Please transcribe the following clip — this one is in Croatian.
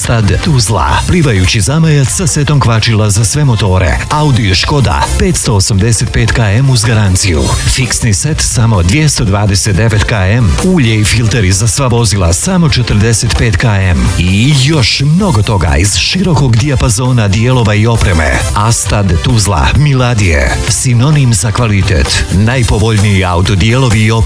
Astad Tuzla, plivajući zamajac sa setom kvačila za sve motore. Audi Škoda 585 km uz garanciju. Fiksni set samo 229 km. Ulje i filteri za sva vozila samo 45 km. I još mnogo toga iz širokog dijapazona dijelova i opreme. Astad Tuzla, Miladije, sinonim za kvalitet. Najpovoljniji autodijelovi i opreme